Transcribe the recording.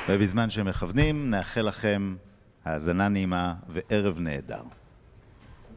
ובזמן שמכוונים, נאחל לכם האזנה נעימה וערב נהדר.